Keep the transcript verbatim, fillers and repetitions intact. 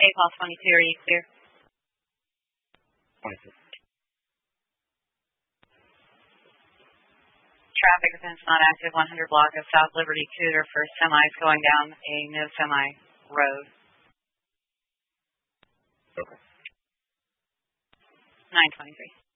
A-Pulse twenty-two, are you clear? twenty-two. Traffic is not active, one hundred block of South Liberty Cooter for semis going down a no semi road. Okay. nine twenty-three.